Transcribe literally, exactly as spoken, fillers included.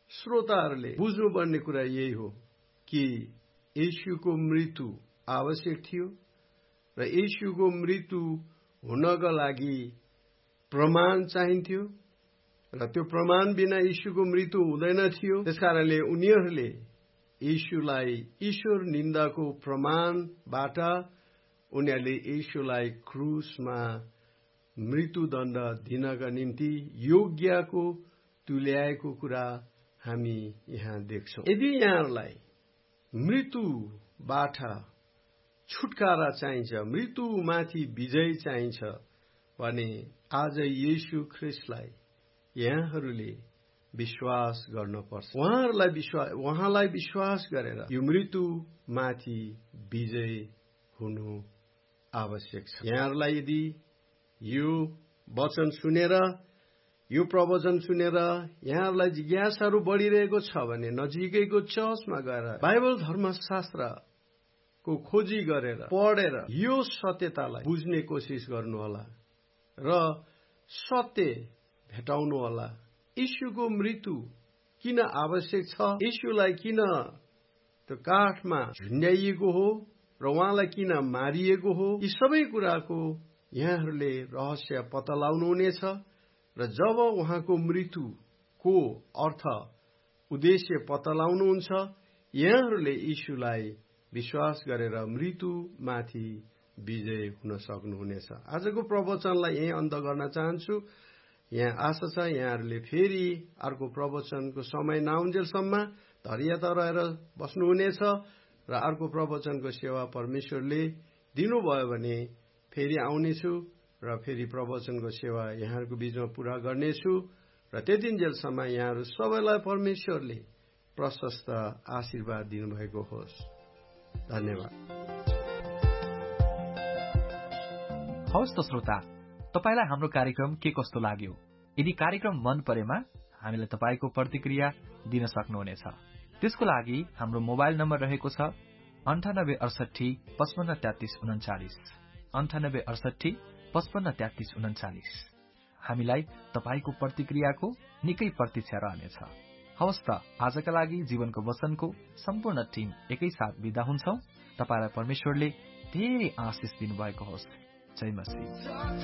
श्रोताहरूले बुझ्नुपर्ने कुरा यही हो कि येशूको मृत्यु आवश्यक थियो र येशूको मृत्यु हुनका लागि प्रमाण चाहिन्थ्यो र त्यो प्रमाण बिना येशूको मृत्यु हुँदैन थियो। त्यसकारणले उनीहरूले येशूलाई ईश्वर निन्दाको प्रमाणबाट उनीहरूले येशूलाई क्रुसमा मृत्युदण्ड दिनका निम्ति योग्यको तुल्याएको कुरा हामी यहाँ देख्छौँ। यदि यहाँहरूलाई मृत्युबाट छुटकारा चाहिन्छ, मृत्युमाथि विजय चाहिन्छ भने आज येशू ख्रीष्टलाई यहाँहरूले विश्वास गर्नुपर्छ। उहाँहरूलाई विश्वास उहाँलाई विश्वास गरेर यो मृत्युमाथि विजय हुनु आवश्यक छ। यहाँहरूलाई यदि यो वचन सुनेर यो प्रवचन सुनेर यहाँहरूलाई जिज्ञासाहरू बढिरहेको छ भने नजिकैको चर्चमा गएर बाइबल धर्मशास्त्रको खोजी गरेर पढेर यो सत्यतालाई बुझ्ने कोसिस गर्नुहोला र सत्य भेटाउनु होला। येशूको मृत्यु किन आवश्यक छ, येशूलाई किन त्यो काठमा झुन्ड्याइएको हो र उहाँलाई किन मारिएको हो, यी सबै कुराको यहाँहरूले रहस्य पत्ता लगाउनुहुनेछ र जब उहाँको मृत्युको अर्थ उद्देश्य पत्ता लगाउनुहुन्छ यहाँहरूले येशूलाई विश्वास गरेर मृत्युमाथि विजय हुन सक्नुहुनेछ। आजको प्रवचनलाई यही अन्त गर्न चाहन्छु। यहाँ आशा छ यहाँहरूले फेरि अर्को प्रवचनको समय नआउन्जेलसम्म धैर्यता रहेर बस्नुहुनेछ र अर्को प्रवचनको सेवा परमेश्वरले दिनुभयो भने फेरि आउनेछु र फेरि प्रवचनको सेवा यहाँहरूको बीचमा पूरा गर्नेछु र त्यतिन्जेलसम्म यहाँहरू सबैलाई परमेश्वरले प्रशस्त आशीर्वाद दिनुभएको होस्। धन्यवाद। हवस् त श्रोता, तपाईलाई हाम्रो कार्यक्रम के कस्तो लाग्यो? यदि कार्यक्रम मन परेमा हामीलाई तपाईको प्रतिक्रिया दिन सक्नुहुनेछ। त्यसको लागि हाम्रो मोबाइल नम्बर रहेको छ अन्ठानब्बे अडसठी पचपन्न तेत्तीस उन्चालिस अन्ठानब्बे अडसठी पचपन्न तेत्तीस उन्चालिस। हामीलाई तपाईको प्रतिक्रियाको निकै प्रतीक्षा रहनेछ। हवस् त, आजका लागि जीवनको वचनको सम्पूर्ण टिम एकैसाथ बिदा हुन्छौ। तपाईलाई परमेश्वरले धेरै आशिष दिनुभएको होस्। जय मसीह।